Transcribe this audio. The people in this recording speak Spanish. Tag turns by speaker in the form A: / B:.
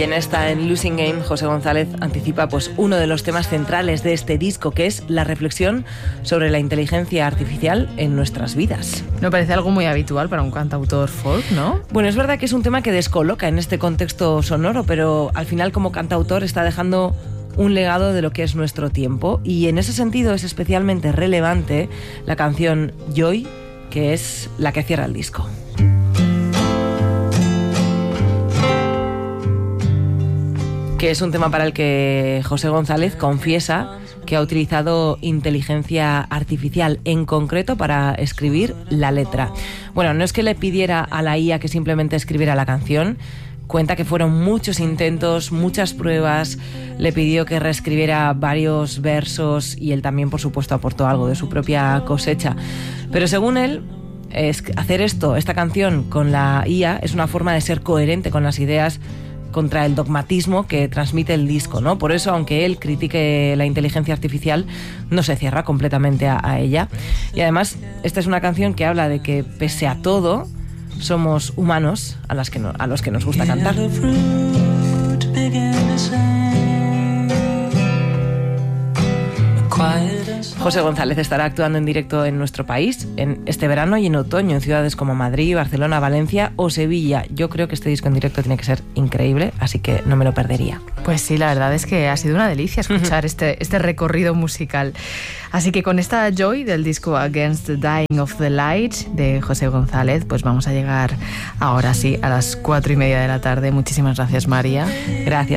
A: Y en esta, en Losing Game, José González anticipa pues uno de los temas centrales de este disco, que es la reflexión sobre la inteligencia artificial en nuestras vidas.
B: Me parece algo muy habitual para un cantautor folk, ¿no?
A: Bueno, es verdad que es un tema que descoloca en este contexto sonoro, pero al final como cantautor está dejando un legado de lo que es nuestro tiempo, y en ese sentido es especialmente relevante la canción Joy, que es la que cierra el disco. Que es un tema para el que José González confiesa que ha utilizado inteligencia artificial, en concreto para escribir la letra. Bueno, no es que le pidiera a la IA que simplemente escribiera la canción. Cuenta que fueron muchos intentos, muchas pruebas, le pidió que reescribiera varios versos y él también, por supuesto, aportó algo de su propia cosecha. Pero según él, hacer esta canción con la IA es una forma de ser coherente con las ideas contra el dogmatismo que transmite el disco, ¿no? Por eso, aunque él critique la inteligencia artificial, no se cierra completamente a ella. Y además, esta es una canción que habla de que, pese a todo, somos humanos a los que nos gusta cantar. José González estará actuando en directo en nuestro país en este verano y en otoño en ciudades como Madrid, Barcelona, Valencia o Sevilla. Yo creo que este disco en directo tiene que ser increíble, así que no me lo perdería.
B: Pues sí, la verdad es que ha sido una delicia escuchar este recorrido musical. Así que con esta Joy del disco Against the Dying of the Light de José González, pues vamos a llegar ahora sí a las 4:30 de la tarde. Muchísimas gracias, María.
A: Gracias.